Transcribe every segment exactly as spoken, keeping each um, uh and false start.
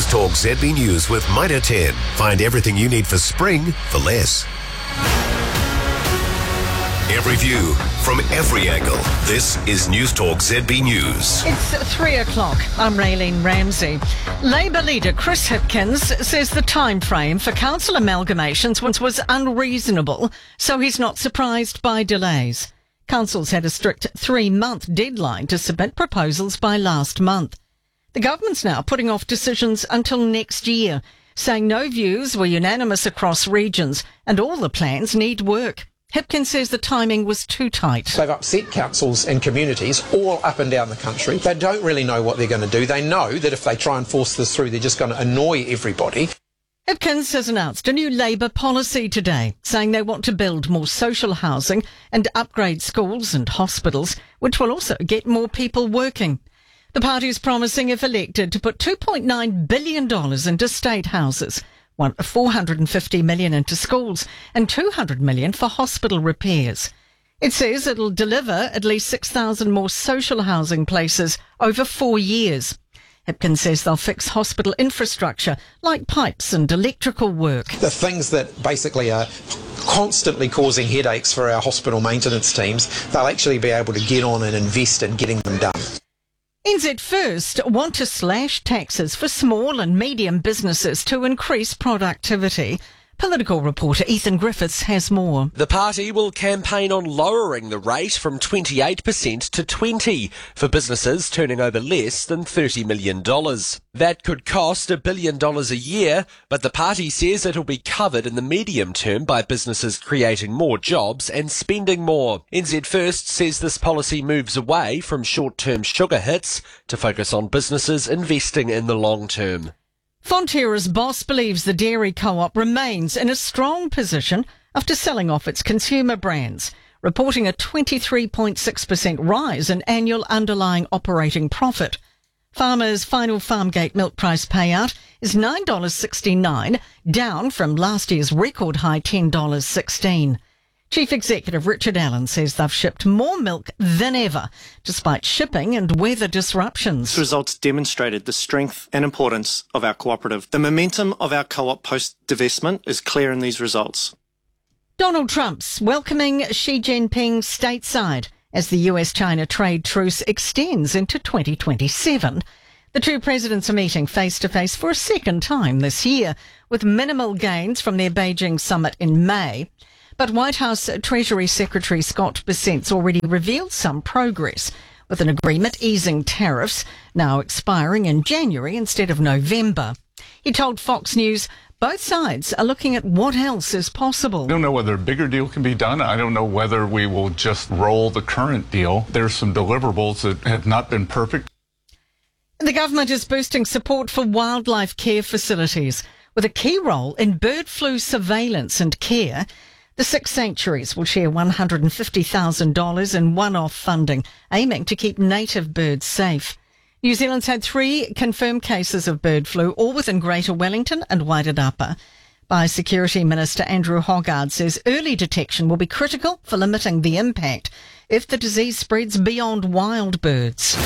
News Talk Z B News with Mitre ten. Find everything you need for spring for less. Every view from every angle. This is News Talk Z B News. It's three o'clock. I'm Raylene Ramsey. Labour leader Chris Hipkins says the time frame for council amalgamations once was unreasonable, so he's not surprised by delays. Councils had a strict three-month deadline to submit proposals by last month. The government's now putting off decisions until next year, saying no views were unanimous across regions and all the plans need work. Hipkins says the timing was too tight. They've upset councils and communities all up and down the country. They don't really know what they're going to do. They know that if they try and force this through, they're just going to annoy everybody. Hipkins has announced a new Labour policy today, saying they want to build more social housing and upgrade schools and hospitals, which will also get more people working. The party is promising, if elected, to put two point nine billion dollars into state houses, four hundred fifty million dollars into schools and two hundred million dollars for hospital repairs. It says it'll deliver at least six thousand more social housing places over four years. Hipkins says they'll fix hospital infrastructure like pipes and electrical work. The things that basically are constantly causing headaches for our hospital maintenance teams, they'll actually be able to get on and invest in getting them done. N Z First want to slash taxes for small and medium businesses to increase productivity. Political reporter Ethan Griffiths has more. The party will campaign on lowering the rate from twenty-eight percent to twenty percent for businesses turning over less than thirty million dollars. That could cost a billion dollars a year, but the party says it'll be covered in the medium term by businesses creating more jobs and spending more. N Z First says this policy moves away from short-term sugar hits to focus on businesses investing in the long term. Fonterra's boss believes the dairy co-op remains in a strong position after selling off its consumer brands, reporting a twenty-three point six percent rise in annual underlying operating profit. Farmers' final Farmgate milk price payout is nine dollars sixty-nine, down from last year's record high ten dollars sixteen. Chief Executive Richard Allen says they've shipped more milk than ever, despite shipping and weather disruptions. These results demonstrated the strength and importance of our cooperative. The momentum of our co-op post-divestment is clear in these results. Donald Trump's welcoming Xi Jinping stateside as the U S China trade truce extends into twenty twenty-seven. The two presidents are meeting face-to-face for a second time this year, with minimal gains from their Beijing summit in May. But White House Treasury Secretary Scott Bessent's already revealed some progress, with an agreement easing tariffs now expiring in January instead of November. He told Fox News both sides are looking at what else is possible. I don't know whether a bigger deal can be done. I don't know whether we will just roll the current deal. There's some deliverables that have not been perfect. The government is boosting support for wildlife care facilities, with a key role in bird flu surveillance and care. The six sanctuaries will share one hundred fifty thousand dollars in one-off funding, aiming to keep native birds safe. New Zealand's had three confirmed cases of bird flu, all within Greater Wellington and Wairarapa. Biosecurity Minister Andrew Hoggard says early detection will be critical for limiting the impact if the disease spreads beyond wild birds.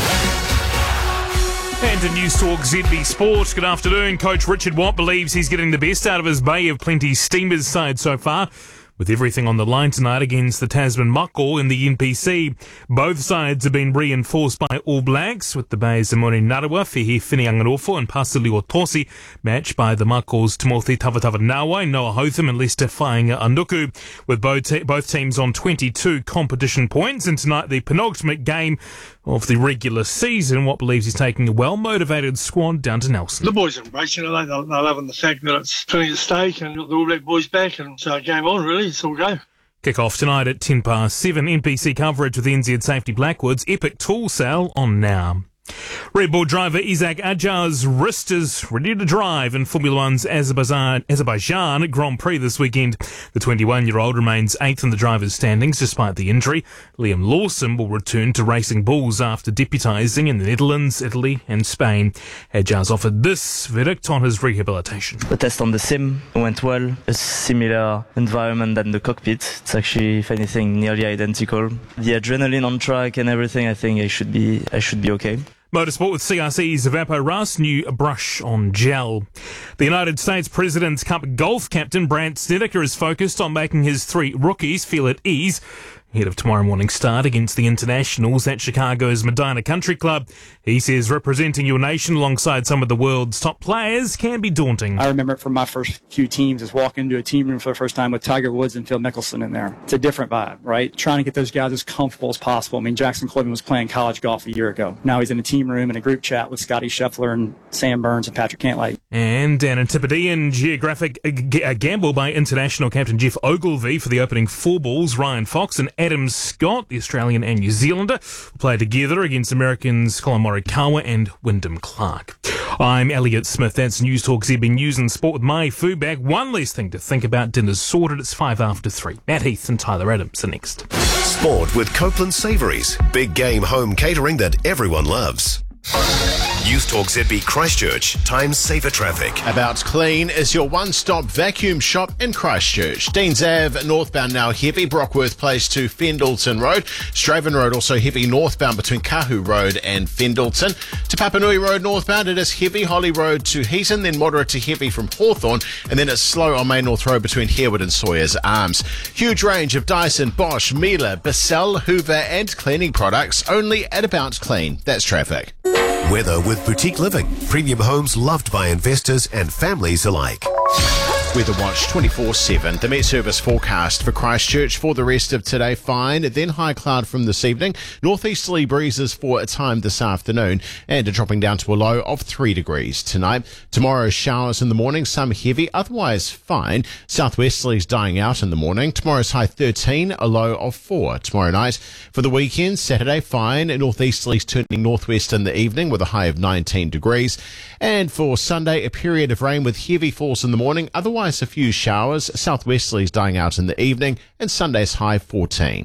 And to News Talk Z B Sport, good afternoon. Coach Richard Watt believes he's getting the best out of his Bay of Plenty Steamers side so far, with everything on the line tonight against the Tasman Mako in the N P C. Both sides have been reinforced by All Blacks, with the Bay's Emoni Narawa, Whihi Whiniangarofo and Pasili Otosi, matched by the Mako's Timothy Tavatavanawa, Noah Hotham and Lester Whainga Anduku, with both, te- both teams on twenty-two competition points. And tonight, the penultimate game of the regular season. Watt believes he's taking a well-motivated squad down to Nelson. The boys embrace it, you know, they're, they're loving the fact that it's plenty at stake and got the All Black boys back, and so game on, really, it's all go. Kick-off tonight at ten past seven. N P C coverage with N Z Safety Blackwood's epic tool sale on now. Red Bull driver Isaac Adjar's wrist is ready to drive in Formula One's Azerbaijan, Azerbaijan Grand Prix this weekend. The twenty-one-year-old remains eighth in the drivers' standings despite the injury. Liam Lawson will return to Racing Bulls after deputising in the Netherlands, Italy and Spain. Adjar's offered this verdict on his rehabilitation. The test on the sim went well. A similar environment than the cockpit. It's actually, if anything, nearly identical. The adrenaline on track and everything, I think I should be, I should be okay. Motorsport with C R C's Vapo Rust, new brush on gel. The United States President's Cup golf captain Brandt Snedeker is focused on making his three rookies feel at ease ahead of tomorrow morning's start against the Internationals at Chicago's Medina Country Club. He says representing your nation alongside some of the world's top players can be daunting. I remember from my first few teams is walking into a team room for the first time with Tiger Woods and Phil Mickelson in there. It's a different vibe, right? Trying to get those guys as comfortable as possible. I mean, Jackson Cleveland was playing college golf a year ago. Now he's in a team room in a group chat with Scotty Scheffler and Sam Burns and Patrick Cantlay. And an Antipodean geographic g- a gamble by international captain Jeff Ogilvy for the opening four balls. Ryan Fox and Adam Scott, the Australian and New Zealander, will play together against Americans Colin Morikawa and Wyndham Clark. I'm Elliot Smith. That's News Talk Z B News and Sport with my food bag. One less thing to think about. Dinner's sorted. It's five after three. Matt Heath and Tyler Adams are next. Sport with Copeland Savouries. Big game home catering that everyone loves. News Talk Z B Christchurch. Time saver traffic. About Clean is your one-stop vacuum shop in Christchurch. Deans Ave northbound now heavy. Brockworth Place to Fendleton Road. Straven Road also heavy northbound between Kahu Road and Fendleton. To Papanui Road northbound it is heavy. Holly Road to Heaton, then moderate to heavy from Hawthorne, and then it's slow on Main North Road between Harewood and Sawyers Arms. Huge range of Dyson, Bosch, Miele, Bissell, Hoover and cleaning products only at About Clean. That's traffic. Weather with Boutique Living. Premium homes loved by investors and families alike. Weather Watch twenty-four seven. The Met Service forecast for Christchurch for the rest of today, fine, then high cloud from this evening. Northeasterly breezes for a time this afternoon and a dropping down to a low of three degrees tonight. Tomorrow, showers in the morning, some heavy, otherwise fine. Southwesterlies dying out in the morning. Tomorrow's high thirteen, a low of four. Tomorrow night, for the weekend, Saturday, fine. Northeasterlies turning northwest in the evening with a high of nineteen degrees. And for Sunday, a period of rain with heavy falls in the morning, otherwise a few showers, southwesterlies dying out in the evening, and Sunday's high fourteen.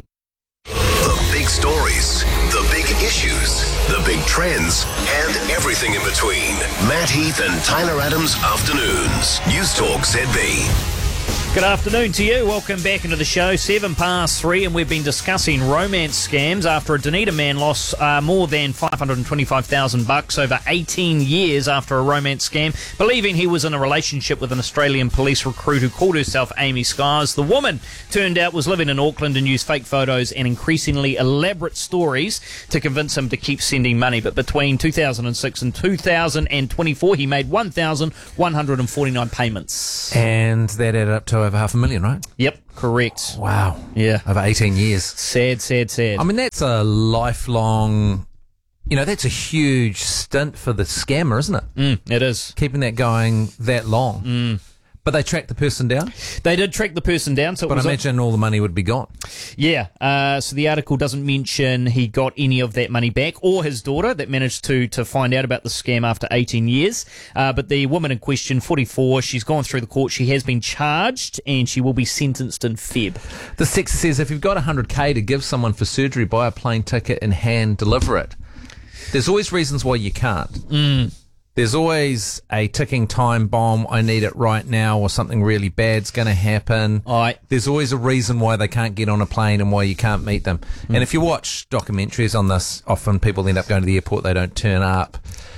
The big stories, the big issues, the big trends, and everything in between. Matt Heath and Tyler Adams Afternoons. News Talk Z B. Good afternoon to you. Welcome back into the show. Seven past three, and we've been discussing romance scams after a Dunedin man lost uh, more than five hundred twenty-five thousand bucks over eighteen years after a romance scam, believing he was in a relationship with an Australian police recruit who called herself Amy Skies. The woman turned out was living in Auckland and used fake photos and increasingly elaborate stories to convince him to keep sending money. But between two thousand six and two thousand twenty-four, he made one thousand one hundred forty-nine payments. And that added up to over half a million, right? Yep, correct. Wow. Yeah. Over eighteen years. Sad, sad, sad. I mean, that's a lifelong, you know, that's a huge stint for the scammer, isn't it? Mm, it is. Keeping that going that long. Mm. But they tracked the person down? They did track the person down. So it but was I imagine a- all the money would be gone. Yeah. Uh, so the article doesn't mention he got any of that money back, or his daughter that managed to to find out about the scam after eighteen years. Uh, but the woman in question, forty-four, she's gone through the court. She has been charged and she will be sentenced in Feb. The text says if you've got one hundred K to give someone for surgery, buy a plane ticket and hand deliver it. There's always reasons why you can't. Mm. There's always a ticking time bomb, I need it right now, or something really bad's going to happen. All right. There's always a reason why they can't get on a plane and why you can't meet them. Mm. And if you watch documentaries on this, often people end up going to the airport, they don't turn up,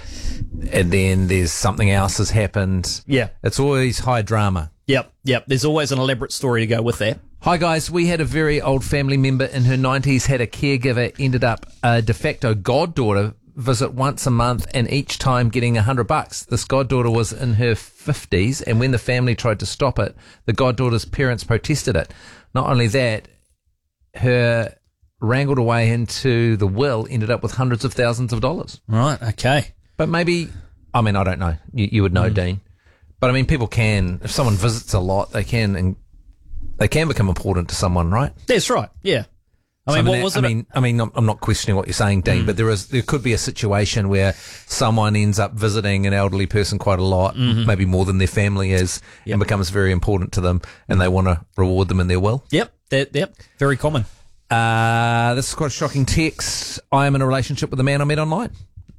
and then there's something else has happened. Yeah. It's always high drama. Yep, yep. There's always an elaborate story to go with that. Hi guys, we had a very old family member in her nineties, had a caregiver, ended up a de facto goddaughter, visit once a month and each time getting a hundred bucks. This goddaughter was in her fifties, and when the family tried to stop it, the goddaughter's parents protested it. Not only that, her wrangled away into the will ended up with hundreds of thousands of dollars. Right, okay. But maybe, I mean, I don't know. You, you would know, mm. Dean. But I mean, people can, if someone visits a lot, they can, and they can become important to someone, right? That's right, yeah. I mean, so, what was I it? mean, I mean, I'm not questioning what you're saying, Dean, mm. but there is, there could be a situation where someone ends up visiting an elderly person quite a lot, mm-hmm. maybe more than their family is, yep. and becomes very important to them, and they want to reward them in their will. Yep, that, yep, very common. Uh, this is quite a shocking text. I am in a relationship with a man I met online.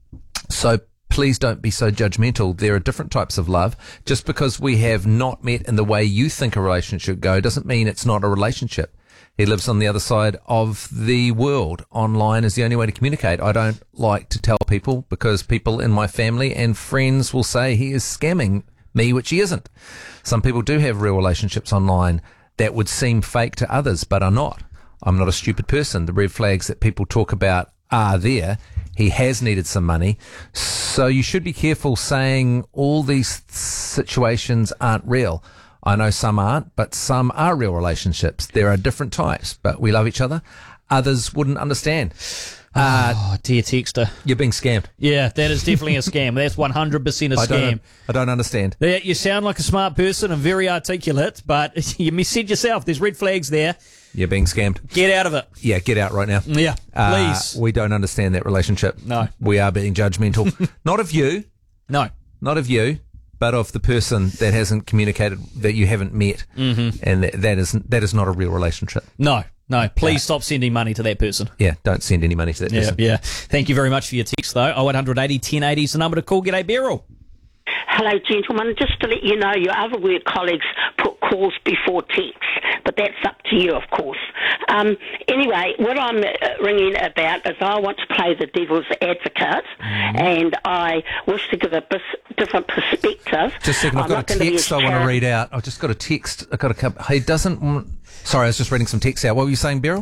So please don't be so judgmental. There are different types of love. Just because we have not met in the way you think a relationship should go doesn't mean it's not a relationship. He lives on the other side of the world. Online is the only way to communicate. I don't like to tell people because people in my family and friends will say he is scamming me, which he isn't. Some people do have real relationships online that would seem fake to others, but are not. I'm not a stupid person. The red flags that people talk about are there. He has needed some money. So you should be careful saying all these situations aren't real. I know some aren't, but some are real relationships. There are different types, but we love each other. Others wouldn't understand. Uh, oh, dear texter. You're being scammed. Yeah, that is definitely a scam. That's one hundred percent a I scam. don't, I don't understand. Yeah, you sound like a smart person and very articulate, but you said yourself, there's red flags there. You're being scammed. Get out of it. Yeah, get out right now. Yeah, Uh, please. we don't understand that relationship. No. We are being judgmental. Not of you. No. Not of you, but of the person that hasn't communicated, that you haven't met. Mhm. And that, that is that is not a real relationship. No, no. Please stop sending money to that person. Yeah, don't send any money to that Yeah, person. yeah. Thank you very much for your text, though. oh eight hundred eighty ten eighty is the number to call. G'day, Beryl. Hello, gentlemen. Just to let you know, your other work colleagues put calls before texts, but that's up to you, of course. Um, anyway, what I'm uh, ringing about is I want to play the devil's advocate, and I wish to give a bis- different perspective. Just a second, I've I'm got not a gonna be text as I want to chari- read out. I've just got a text. I've got a couple. He doesn't want... Sorry, I was just reading some text out. What were you saying, Beryl?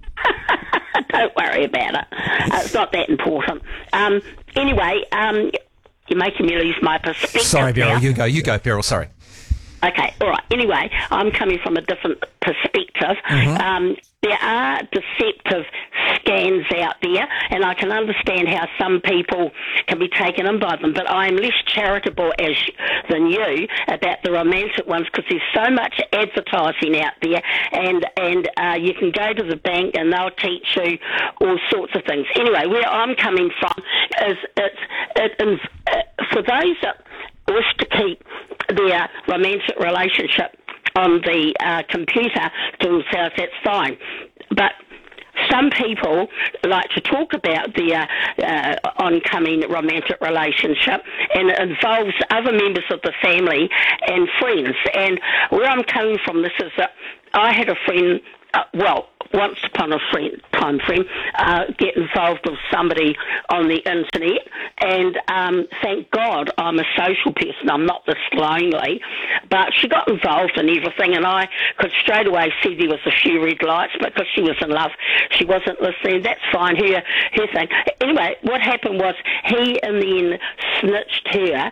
Don't worry about it. Uh, it's not that important. Um, anyway, um, you're making me lose my perspective. Sorry, Beryl. now. You go. You go, Beryl. Sorry. Okay, all right. Anyway, I'm coming from a different perspective. Mhm. Um, there are deceptive scans out there, and I can understand how some people can be taken in by them, but I'm less charitable as than you about the romantic ones because there's so much advertising out there, and, and uh, you can go to the bank and they'll teach you all sorts of things. Anyway, where I'm coming from is it's, it, it, uh, for those that wish to keep their romantic relationship on the uh, computer to themselves, that's fine. But some people like to talk about their uh, oncoming romantic relationship, and it involves other members of the family and friends. And where I'm coming from, this is that I had a friend, uh, well, once upon a friend, time frame, uh, get involved with somebody on the internet, and um, thank God I'm a social person, I'm not this lonely, but she got involved in everything, and I could straight away see there was a few red lights, but because she was in love, she wasn't listening. That's fine, her, her thing. Anyway, what happened was he in the end snitched her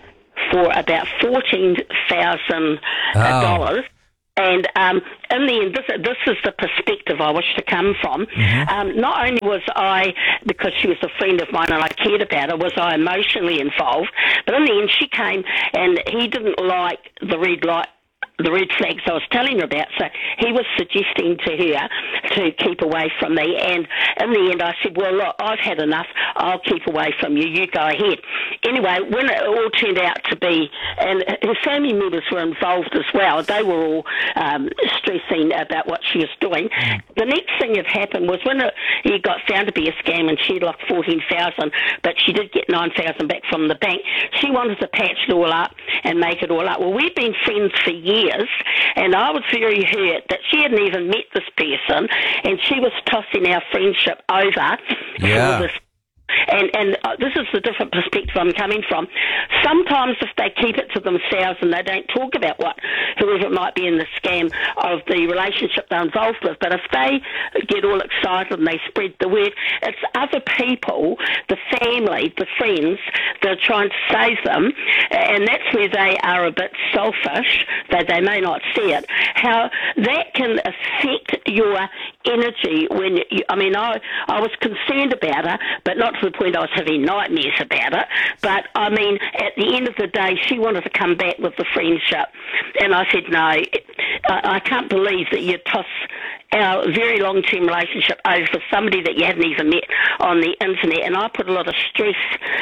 for about fourteen thousand dollars. Oh. And um, in the end, this, this is the perspective I wish to come from. Mm-hmm. Um, not only was I, because she was a friend of mine and I cared about her, was I emotionally involved, but in the end she came and he didn't like the red light, the red flags I was telling her about, so he was suggesting to her to keep away from me, and in the end I said, well, look, I've had enough, I'll keep away from you, you go ahead. Anyway, when it all turned out to be, and her family members were involved as well, they were all um, stressing about what she was doing. The next thing that happened was when it, it got found to be a scam and she lost fourteen thousand dollars, but she did get nine thousand dollars back from the bank, she wanted to patch it all up and make it all up. Well, we've been friends for years, and I was very hurt that she hadn't even met this person, and she was tossing our friendship over Yeah. for this. And, and uh, this is the different perspective I'm coming from. Sometimes if they keep it to themselves and they don't talk about what whoever might be in the scam of the relationship they're involved with, but if they get all excited and they spread the word, it's other people, the family, the friends, that are trying to save them, and that's where they are a bit selfish, though they may not see it, how that can affect your energy when you, I mean, I, I was concerned about her, but not to the point I was having nightmares about it. But, I mean, at the end of the day, she wanted to come back with the friendship. And I said, no, I, I can't believe that you toss our very long-term relationship over for somebody that you haven't even met on the internet. And I put a lot of stress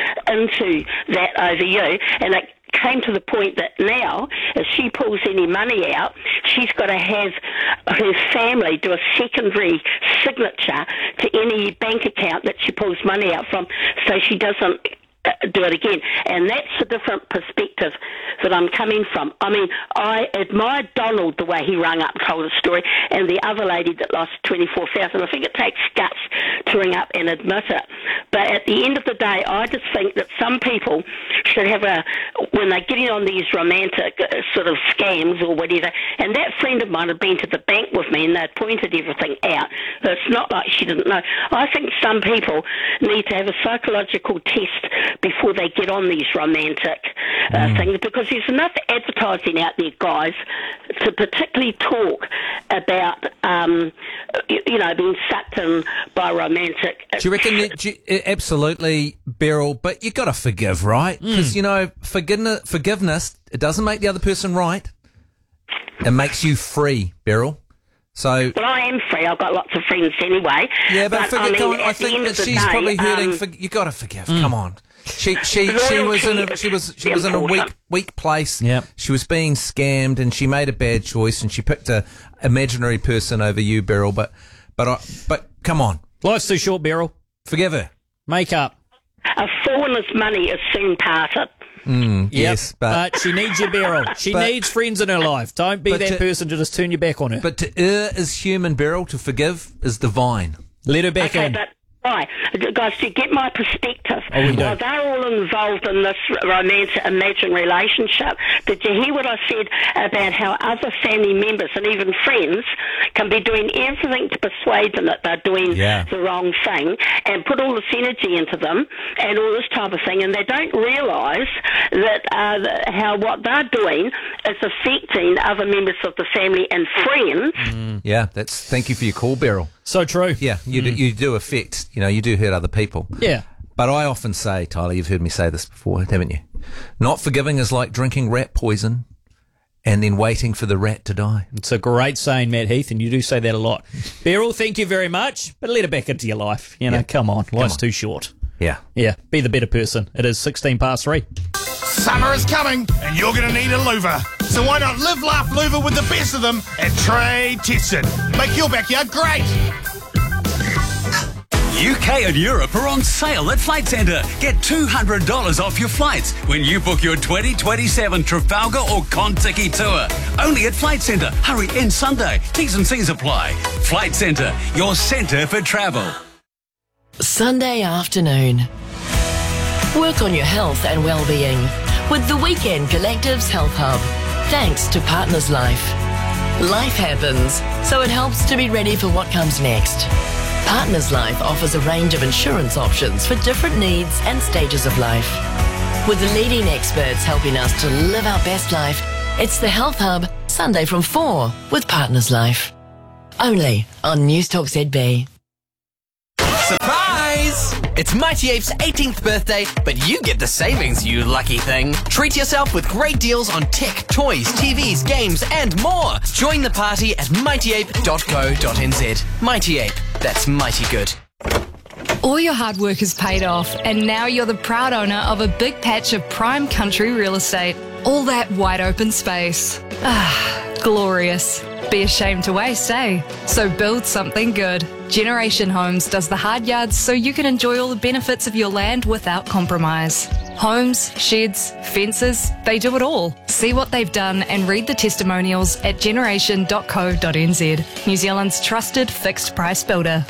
into that over you. And it came to the point that now, if she pulls any money out, she's got to have her family do a secondary signature to any bank account that she pulls money out from, so she doesn't uh, do it again. And that's a different perspective that I'm coming from. I mean, I admired Donald the way he rung up and told a story, and the other lady that lost twenty-four thousand. I think it takes guts to ring up and admit it. But at the end of the day, I just think that some people should have a, when they're getting on these romantic uh, sort of scams or whatever, and that friend of mine had been to the bank with me and they'd pointed everything out. It's not like she didn't know. I think some people need to have a psychological test before they get on these romantic uh, mm. things, because there's enough advertising out there, guys, to particularly talk about, um, you, you know, being sucked in by romantic. Do you reckon that, do you, absolutely, Beryl, but you've got to forgive, right? Because, mm. you know, forgiveness, forgiveness, it doesn't make the other person right. It makes you free, Beryl. So, well, I am free. I've got lots of friends anyway. Yeah, but, but forget, I, mean, on, I think that she's day, probably hurting. Um, for, you got to forgive. Mm. Come on. She she she was in a she was she was in a weak weak place. Yep. She was being scammed, and she made a bad choice, and she picked a imaginary person over you, Beryl. But but I, but come on, life's too short, Beryl. Forgive her. Make up. A fool and his money is soon parted. Mm, yep. Yes, but, but she needs you, Beryl. She but, needs friends in her life. Don't be that to, person to just turn your back on her. But to err is human, Beryl. To forgive is divine. Let her back okay, in. But- Right, guys, to get my perspective, oh, we while they're all involved in this romantic imagined relationship, did you hear what I said about how other family members and even friends can be doing everything to persuade them that they're doing yeah. the wrong thing and put all this energy into them and all this type of thing, and they don't realise that uh, the, how what they're doing is affecting other members of the family and friends. Mm. Yeah, that's. Thank you for your call, Beryl. So true. Yeah, you mm. do, you do affect, you know, you do hurt other people. Yeah. But I often say, Tyler, you've heard me say this before, haven't you? Not forgiving is like drinking rat poison and then waiting for the rat to die. It's a great saying, Matt Heath, and you do say that a lot. Beryl, thank you very much, but let her back into your life. You know, yeah. come on, life's come on. too short. Yeah. Yeah, be the better person. It is sixteen past three. Summer is coming, and you're going to need a louver. So why not live, laugh, louver with the best of them at Trade Tetson? Make your backyard great. U K and Europe are on sale at Flight Centre. Get two hundred dollars off your flights when you book your twenty twenty-seven Trafalgar or Contiki tour. Only at Flight Centre. Hurry, end Sunday. T's and C's apply. Flight Centre, your centre for travel. Sunday afternoon. Work on your health and well-being with the Weekend Collectives Health Hub. Thanks to Partners Life. Life happens, so it helps to be ready for what comes next. Partners Life offers a range of insurance options for different needs and stages of life. With the leading experts helping us to live our best life, it's the Health Hub, Sunday from four with Partners Life. Only on News Talk Z B. Surprise! It's Mighty Ape's eighteenth birthday, but you get the savings, you lucky thing. Treat yourself with great deals on tech, toys, T Vs, games, and more. Join the party at mighty ape dot co dot n z. Mighty Ape, that's mighty good. All your hard work has paid off, and now you're the proud owner of a big patch of prime country real estate. All that wide open space. Ah, glorious. Be ashamed to waste, eh? So build something good. Generation Homes does the hard yards so you can enjoy all the benefits of your land without compromise. Homes, sheds, fences, they do it all. See what they've done and read the testimonials at generation dot co dot n z. New Zealand's trusted fixed price builder.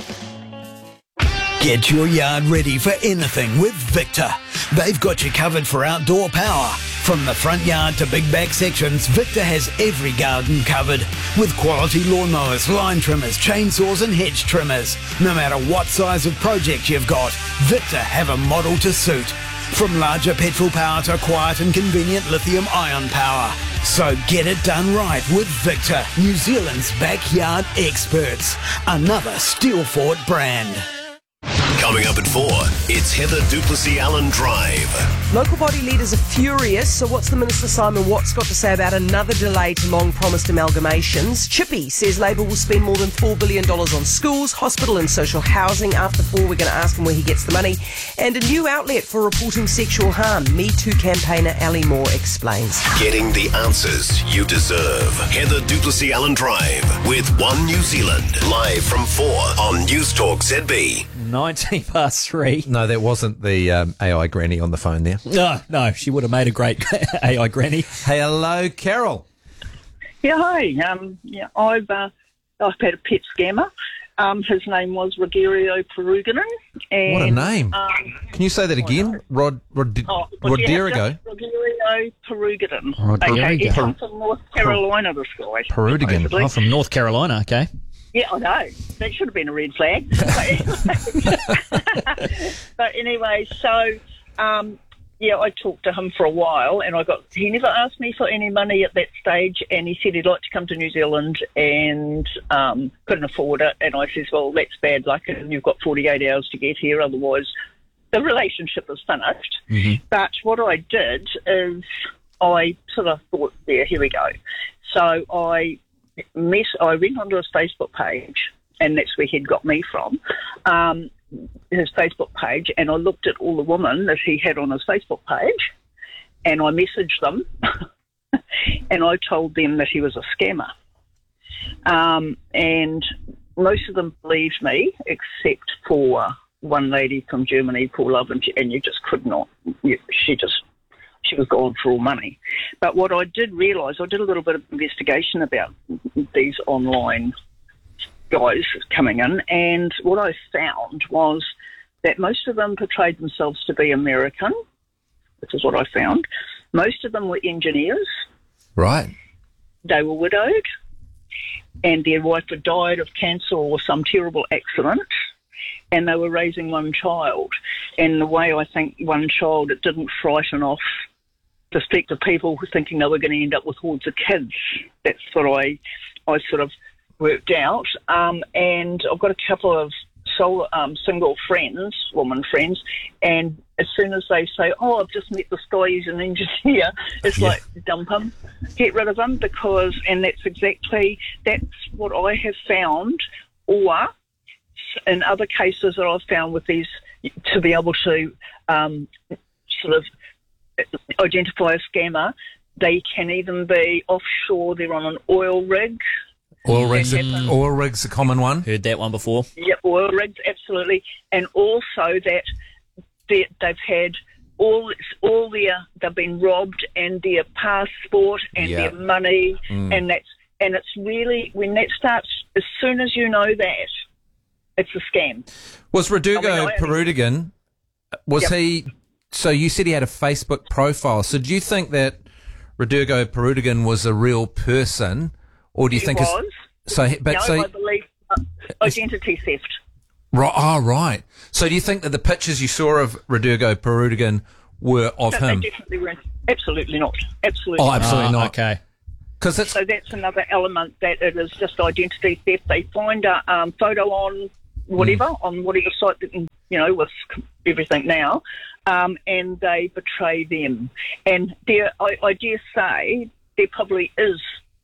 Get your yard ready for anything with Victor. They've got you covered for outdoor power. From the front yard to big back sections, Victor has every garden covered. With quality lawnmowers, line trimmers, chainsaws and hedge trimmers. No matter what size of project you've got, Victor have a model to suit. From larger petrol power to quiet and convenient lithium ion power. So get it done right with Victor, New Zealand's backyard experts. Another Steelfort brand. Coming up at four, it's Heather Duplessis-Allen Drive. Local body leaders are furious, so what's the Minister Simon Watts got to say about another delay to long-promised amalgamations? Chippy says Labor will spend more than four billion dollars on schools, hospital and social housing. After four, we're going to ask him where he gets the money. And a new outlet for reporting sexual harm. Me Too campaigner Ali Moore explains. Getting the answers you deserve. Heather Duplessis-Allen Drive with One New Zealand. Live from four on News Talk Z B. nineteen past three. No, that wasn't the um, A I granny on the phone there. No, no, she would have made a great A I granny. Hello, Carol. Yeah, hi. Um, yeah, I've uh, I've had a pet scammer. Um, his name was Rogerio Peruginen. And, What a name. Um, Can you say that again? Rod, Rod, oh, well, yeah, Roderigo? just Rogerio Peruginen. Roderigo. Okay, he's Per- from North Carolina, this guy. Perudigan. supposedly. Oh, from North Carolina, okay. Yeah, I know. That should have been a red flag. But anyway, so um, yeah, I talked to him for a while, and I got. He never asked me for any money at that stage, and he said he'd like to come to New Zealand and um, couldn't afford it. And I says, well, that's bad luck, and you've got forty-eight hours to get here, otherwise the relationship is finished. Mm-hmm. But what I did is I sort of thought, there, here we go. So I. Mess, I went onto his Facebook page, and that's where he'd got me from, um, his Facebook page, and I looked at all the women that he had on his Facebook page, and I messaged them, and I told them that he was a scammer. Um, and most of them believed me, except for one lady from Germany, poor love, and, and you just could not, you, she just... She was gone for all money. But what I did realise, I did a little bit of investigation about these online guys coming in, and what I found was that most of them portrayed themselves to be American. This is what I found. Most of them were engineers. Right. They were widowed, and their wife had died of cancer or some terrible accident, and they were raising one child. And the way I think one child, it didn't frighten off prospective people who thinking they were going to end up with hordes of kids. That's what I, I sort of worked out. Um, and I've got a couple of solo, um, single friends, woman friends, and as soon as they say, oh, I've just met this guy, he's an engineer, it's Yeah. like, dump him, get rid of him, because, and that's exactly, that's what I have found, or in other cases that I've found with these, to be able to um, sort of identify a scammer, they can even be offshore, they're on an oil rig. Oil rigs, are, oil rigs, a common one. Heard that one before. Yep, oil rigs, absolutely. And also that they, they've had all all their, they've been robbed, and their passport and Yeah. their money, Mm. and that's, and it's really, when that starts, as soon as you know that, it's a scam. Was Rodrigo I mean, I- Perudigan, was Yep. he, so you said he had a Facebook profile, so do you think that Rodrigo Perudigan was a real person, or do you He think was. it's, so, he- but no, so, I believe uh, identity theft. right, oh, right. So do you think that the pictures you saw of Rodrigo Perudigan were of No, him? They definitely weren't. Absolutely not. Absolutely. Oh, absolutely not. Okay. Because it's, So that's another element, that it is just identity theft. They find a um, photo on whatever, Mm. on whatever site that, you know, with everything now, um, and they betray them. And there, I, I dare say there probably is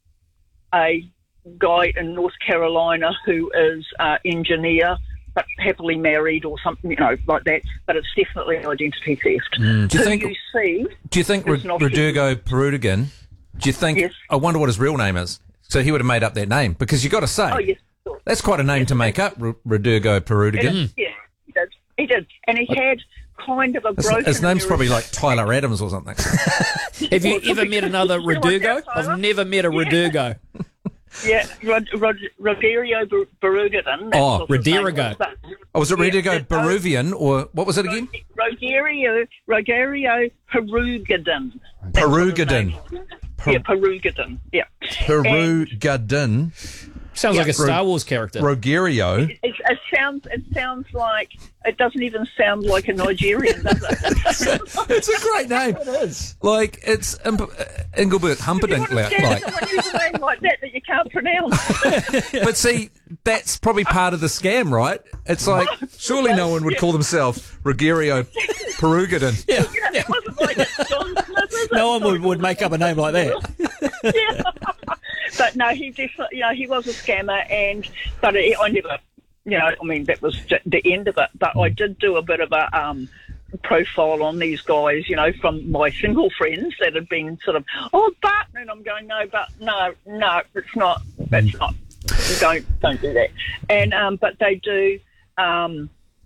a guy in North Carolina who is an engineer, but happily married or something, you know, like that. But it's definitely identity theft. Mm. Do you Who think- you see? do you think is Rod- not Rodrigo Perudigan, do you think, Yes. I wonder what his real name is, so he would have made up that name, because you got to say, Oh yes, sure. that's quite a name to make up, R- Rodrigo Perudigan. Yeah, he did. He did, and he had kind of a His, broken. his name's probably American- like Tyler Adams or something. Have you ever met another Rodrigo? Tyler? I've never met a Rodrigo. Yeah, Rod, Rod, Rogerio Ber- Berugadan. Oh, Rodrigo. Oh, was it Rodrigo Yeah, Peruvian, or what was it again? Rogerio, Rogerio Perugadan. Perugadan. Yeah, Perugadan. Yeah. Perugadan. Sounds like a Star Wars character. Rogerio. It, it sounds. It sounds like. It doesn't even sound like a Nigerian, does it? It's a great name. It is. Like, it's um, uh, Engelbert Humperdinck. Like, Yeah, someone use a name like that that you can't pronounce. but see, that's probably part of the scam, right? It's like, surely no one would call themselves Rogerio Perugadan. Yeah, it wasn't like that. John Smith, is it? No one would, would make up a name like that. Yeah. But no, he definitely, you know, he was a scammer, and but it, I never, you know, I mean, that was j- the end of it. But I did do a bit of a um, profile on these guys, you know, from my single friends that had been sort of, oh, but, and I'm going, no, but no, no, it's not, it's not. Don't don't do that. And um, but they do. Um,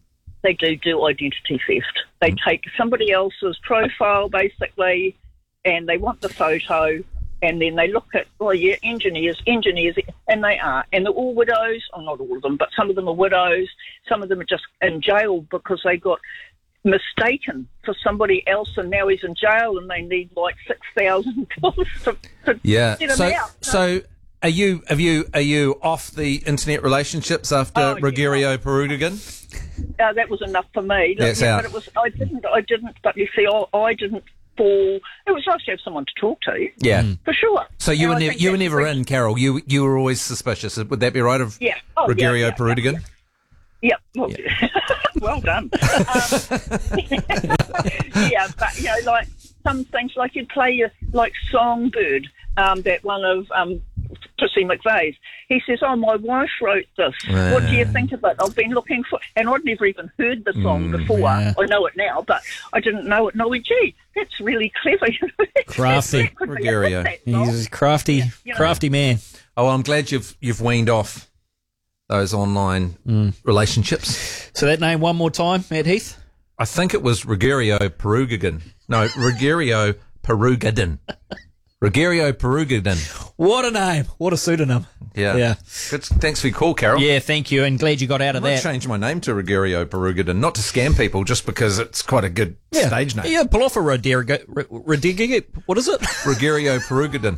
they do do identity theft. They take somebody else's profile, basically, and they want the photo, and then they look at, oh, yeah, engineers, engineers, and they are. And they're all widows, oh, not all of them, but some of them are widows. Some of them are just in jail because they got mistaken for somebody else, and now he's in jail, and they need like six thousand dollars to, to Yeah. get him So, out. so are you? Have you? Are you off the internet relationships after Oh, Rogerio Perugigan? Uh, that was enough for me. Yeah, it's yeah, out. But it was. I didn't. I didn't. But you see, I, I didn't fall. It was nice to have someone to talk to. Yeah. for sure. So you And were I never, think you were that's never the- in, Carol. You you were always suspicious. Would that be right of Yeah. Oh, yeah, Rogerio yeah, Perugigan? Yep. Well, well done. Um, yeah, but you know, like some things, like you'd play your like Songbird, um, that one of um, Prissy McVeigh's. He says, "Oh, my wife wrote this. What do you think of it? I've been looking for," and I'd never even heard the song Mm, before. yeah. I know it now, but I didn't know it. No, gee, that's really clever. Crafty. That could be a hit, that song. He's a crafty, you know. crafty man. Oh, well, I'm glad you've you've weaned off those online relationships. So that name one more time, Matt Heath? I think it was Rogerio Perugigan. No, Rogerio Perugidan. Rogerio Perugidan. What a name. What a pseudonym. Yeah. Yeah. Good, thanks for your call, Carol. Yeah, thank you, and glad you got out I of might that. change my name to Rogerio Perugidan, not to scam people, just because it's quite a good Yeah. stage name. Yeah, pull off a Roderigo, Roderigo, what is it? Rogerio Perugidan.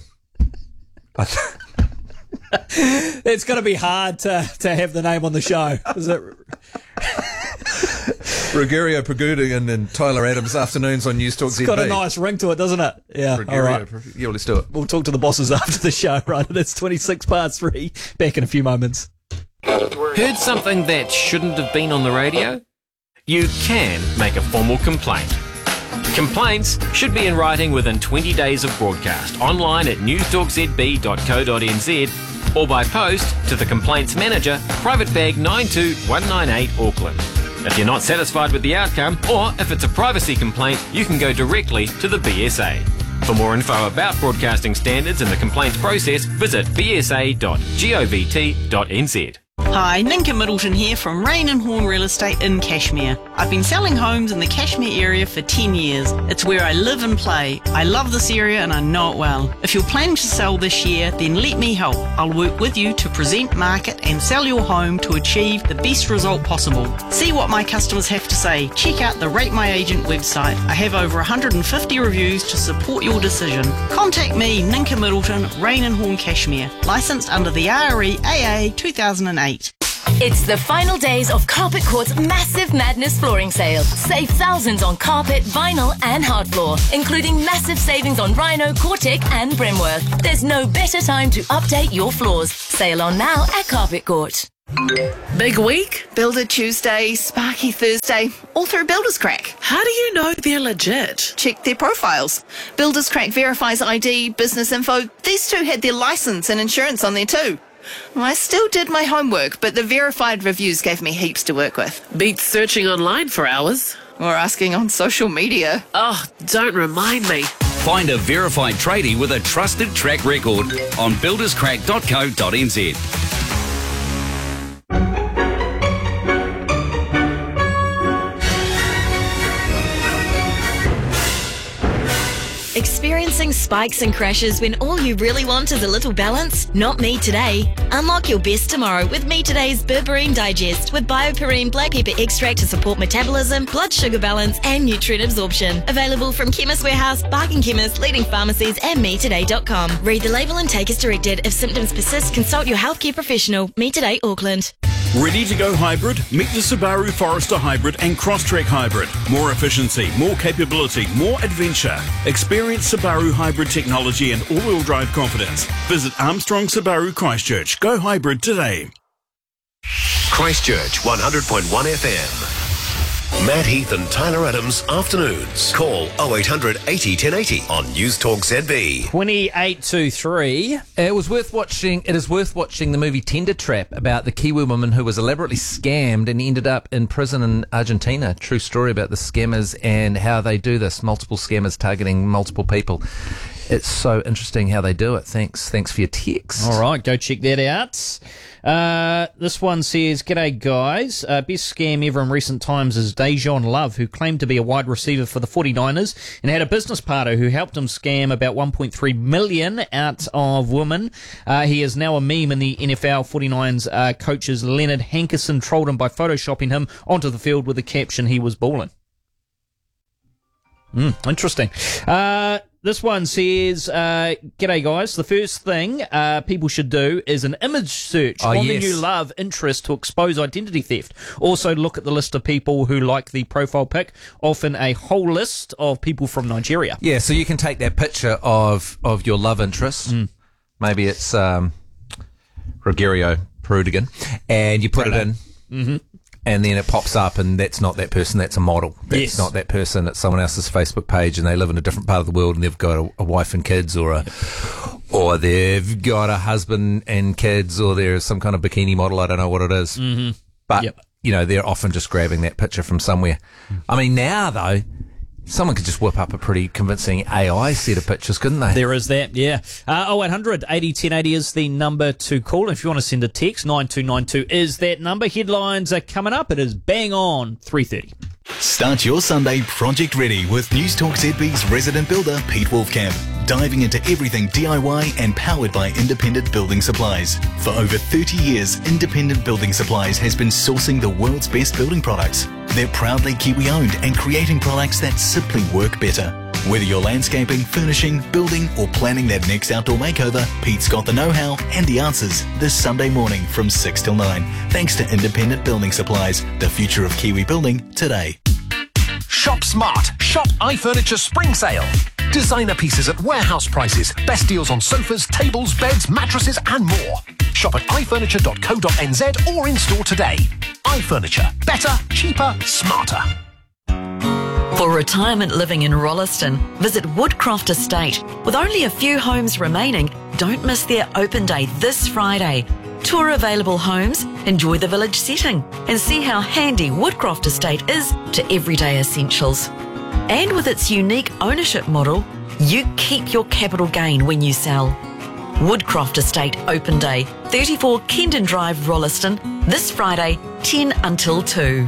It's going to be hard to, to have the name on the show. Is it? Rogerio Perugidan and Tyler Adams afternoons on News Talk Z B. It's got a nice ring to it, doesn't it? Yeah, all Rogerio right. Perugidan. Yeah, let's do it. We'll talk to the bosses after the show, right? It's twenty-six past three. Back in a few moments. Heard something that shouldn't have been on the radio? You can make a formal complaint. Complaints should be in writing within twenty days of broadcast, online at news talk z b dot co dot n z or by post to the Complaints Manager, Private Bag nine two one nine eight, Auckland. If you're not satisfied with the outcome, or if it's a privacy complaint, you can go directly to the B S A. For more info about broadcasting standards and the complaints process, visit b s a dot govt dot n z. Hi, Ninka Middleton here from Rain and Horn Real Estate in Cashmere. I've been selling homes in the Cashmere area for ten years. It's where I live and play. I love this area and I know it well. If you're planning to sell this year, then let me help. I'll work with you to present, market and sell your home to achieve the best result possible. See what my customers have to say. Check out the Rate My Agent website. I have over one hundred fifty reviews to support your decision. Contact me, Ninka Middleton, Rain and Horn Cashmere. Licensed under the R E A A two thousand eight. It's the final days of Carpet Court's Massive Madness flooring sale. Save thousands on carpet, vinyl and hard floor, including massive savings on Rhino, Cortec and Brimworth. There's no better time to update your floors. Sale on now at Carpet Court. Big week, Builder Tuesday, Sparky Thursday, all through Builders Crack. How do you know they're legit? Check their profiles. Builders Crack verifies I D, business info. These two had their license and insurance on there too. I still did my homework, but the verified reviews gave me heaps to work with. Beats searching online for hours. Or asking on social media. Oh, don't remind me. Find a verified tradie with a trusted track record on builders crack dot co dot n z. Experiencing spikes and crashes when all you really want is a little balance? Not me today. Unlock your best tomorrow with Me Today's Berberine Digest with BioPerine black pepper extract to support metabolism, blood sugar balance and nutrient absorption. Available from Chemist Warehouse, Bargain Chemist, leading pharmacies and me today dot com. Read the label and take as directed. If symptoms persist, consult your healthcare professional. Me Today Auckland. Ready to go hybrid? Meet the Subaru Forester Hybrid and Crosstrek Hybrid. More efficiency, more capability, more adventure. Experience Subaru hybrid technology and all-wheel drive confidence. Visit Armstrong Subaru Christchurch. Go hybrid today. Christchurch one hundred point one F M. Matt Heath and Tyler Adams afternoons. Call oh eight hundred eighty ten eighty on News Talk Z B. twenty-eight two three. It was worth watching. It is worth watching the movie Tender Trap about the Kiwi woman who was elaborately scammed and ended up in prison in Argentina. True story about the scammers and how they do this. Multiple scammers targeting multiple people. it's so interesting how they do it. Thanks, thanks for your text. All right, go check that out. Uh, this one says, "G'day guys, uh, best scam ever in recent times is Dejon Love, who claimed to be a wide receiver for the forty-niners and had a business partner who helped him scam about one point three million dollars out of women. Uh, he is now a meme in the N F L. forty-niners uh, coaches Leonard Hankerson trolled him by photoshopping him onto the field with the caption, 'He was balling.'" Mm, interesting. Uh, this one says, uh, "G'day guys, the first thing uh, people should do is an image search Oh, on yes. the new Love interest to expose identity theft. Also look at the list of people who like the profile pic, often a whole list of people from Nigeria." Yeah, so you can take that picture of, of your love interest. Mm. Maybe it's um, Rogerio Perudigan, and you put it in. Mm-hmm. And then it pops up, and that's not that person, that's a model. That's Yes. not that person, it's someone else's Facebook page, and they live in a different part of the world, and they've got a, a wife and kids, or a, or they've got a husband and kids, or they're some kind of bikini model, I don't know what it is. Mm-hmm. But, Yep. you know, they're often just grabbing that picture from somewhere. I mean, now, though, someone could just whip up a pretty convincing A I set of pictures, couldn't they? There is that, yeah. Uh, oh eight hundred eighty ten eighty is the number to call. If you want to send a text, nine two nine two is that number. Headlines are coming up. It is bang on three thirty. Start your Sunday project ready with News Talk Z B's resident builder, Pete Wolfcamp. Diving into everything D I Y and powered by Independent Building Supplies. For over thirty years, Independent Building Supplies has been sourcing the world's best building products. They're proudly Kiwi-owned and creating products that simply work better. Whether you're landscaping, furnishing, building, or planning that next outdoor makeover, Pete's got the know-how and the answers this Sunday morning from six till nine. Thanks to Independent Building Supplies, the future of Kiwi building today. Shop smart. Shop iFurniture Spring Sale. Designer pieces at warehouse prices. Best deals on sofas, tables, beds, mattresses and more. Shop at i furniture dot co dot n z or in store today. iFurniture. Better, cheaper, smarter. For retirement living in Rolleston, visit Woodcroft Estate. With only a few homes remaining, don't miss their open day this Friday. Tour available homes, enjoy the village setting, and see how handy Woodcroft Estate is to everyday essentials. And with its unique ownership model, you keep your capital gain when you sell. Woodcroft Estate Open Day, thirty-four Kendon Drive, Rolleston, this Friday, ten until two.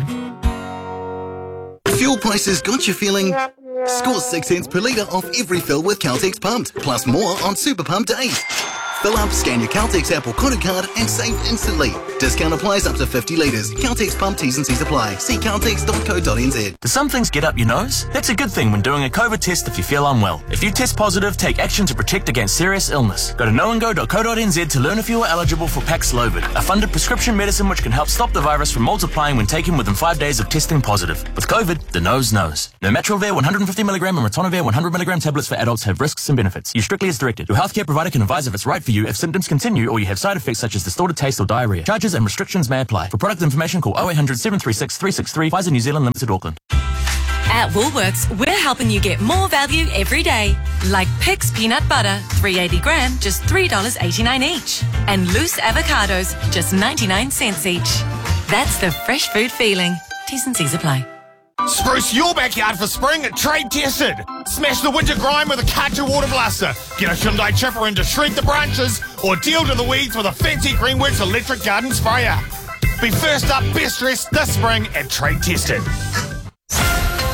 Fuel prices got you feeling? Score six cents per litre off every fill with Caltex Pumped, plus more on Super Pump days. Fill up, scan your Caltex app or credit card and save instantly. Discount applies up to fifty litres. Caltex Pump T's and C's apply. See caltex dot co dot n z. Do some things get up your nose? That's a good thing when doing a COVID test if you feel unwell. If you test positive, take action to protect against serious illness. Go to knowandgo dot co dot n z to learn if you are eligible for Paxlovid, a funded prescription medicine which can help stop the virus from multiplying when taken within five days of testing positive. With COVID, the nose knows. Nirmatrelvir one hundred fifty milligram and ritonavir one hundred milligram tablets for adults have risks and benefits. Use strictly as directed. Your healthcare provider can advise if it's right for you if symptoms continue or you have side effects such as distorted taste or diarrhea. Charges and restrictions may apply. For product information, call oh eight hundred seven three six three six three. Pfizer New Zealand Limited, Auckland. At Woolworths, we're helping you get more value every day. Like Pix peanut butter, three hundred eighty gram, just three dollars eighty-nine each. And loose avocados, just ninety-nine cents each. That's the fresh food feeling. T's and C's apply. Spruce your backyard for spring at Trade Tested. Smash the winter grime with a Kato water blaster. Get a Hyundai chipper in to shred the branches, or deal to the weeds with a fancy Greenworks electric garden sprayer. Be first up, best dressed this spring at Trade Tested.